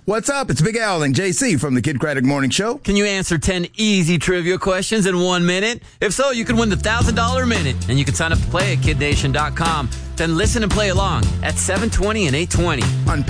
What's up? It's Big Al and JC from the Kid Craddock Morning Show. Can you answer 10 easy trivia questions in 1 minute? If so, you can win the $1,000 minute, and you can sign up to play at KidNation.com. Then listen and play along at 7:20 and 8:20. On